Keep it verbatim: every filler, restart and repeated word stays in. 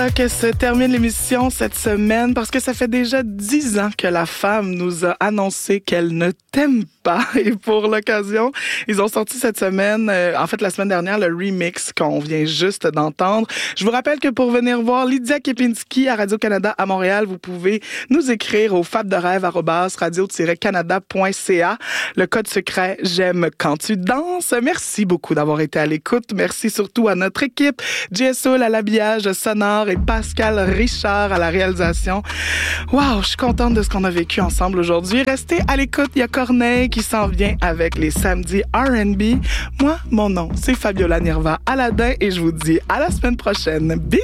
Que se termine l'émission cette semaine parce que ça fait déjà dix ans que la femme nous a annoncé qu'elle ne t'aime pas. Et pour l'occasion, ils ont sorti cette semaine, euh, en fait la semaine dernière, le remix qu'on vient juste d'entendre. Je vous rappelle que pour venir voir Lydia Kepinski à Radio-Canada à Montréal, vous pouvez nous écrire au fab de rêve arobase radio tiret canada point c a. Le code secret « J'aime quand tu danses ». Merci beaucoup d'avoir été à l'écoute. Merci surtout à notre équipe, Jess Soul à l'habillage sonore et Pascal Richard à la réalisation. Wow, je suis contente de ce qu'on a vécu ensemble aujourd'hui. Restez à l'écoute, il y a Corneille qui s'en vient avec les samedis R and B. Moi, mon nom, c'est Fabiola Nirva Aladin et je vous dis à la semaine prochaine. Bisous!